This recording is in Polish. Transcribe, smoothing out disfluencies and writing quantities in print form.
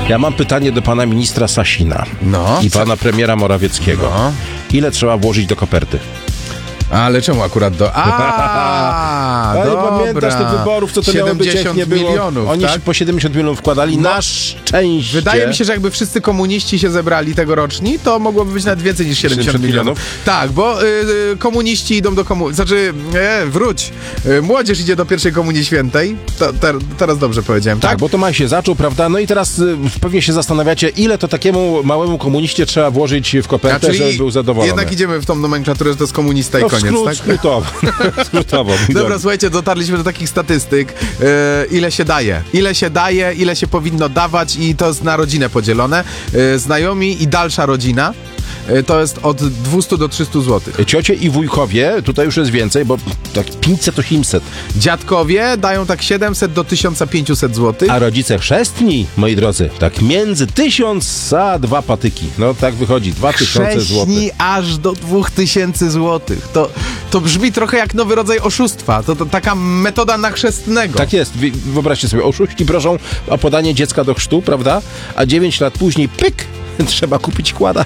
Ja mam pytanie do pana ministra Sasina i pana premiera Morawieckiego. Ile trzeba włożyć do koperty? Ale czemu akurat do... Ale pamiętasz tych wyborów, co to miało być, jak nie było? milionów, Oni tak? po 70 milionów wkładali na szczęście. Wydaje mi się, że jakby wszyscy komuniści się zebrali tegoroczni, to mogłoby być nawet więcej niż 70 milionów. Tak, bo komuniści idą do wróć. Młodzież idzie do pierwszej Komunii Świętej. Teraz dobrze powiedziałem, tak? Tak, bo to maj się zaczął, prawda? No i teraz pewnie się zastanawiacie, ile to takiemu małemu komuniście trzeba włożyć w kopertę, żeby był zadowolony. Jednak idziemy w tą nomenklaturę, że to jest komunista i koniec, tak? Skrótowo. Dobra, słuchajcie, dotarliśmy do takich statystyk. Ile się daje, ile się powinno dawać i to jest na rodzinę podzielone. Znajomi i dalsza rodzina to jest od 200 do 300 zł. Ciocie i wujkowie, tutaj już jest więcej, bo tak 500-800. Dziadkowie dają tak 700 do 1500 zł. A rodzice chrzestni, moi drodzy, tak między 1000 a 2 patyki. No tak wychodzi, 2000 zł. Chrzestni aż do 2000 zł. To brzmi trochę jak nowy rodzaj oszustwa. To taka metoda na chrzestnego. Tak jest. Wyobraźcie sobie, oszuści proszą o podanie dziecka do chrztu, prawda? A 9 lat później, pyk, trzeba kupić kłada.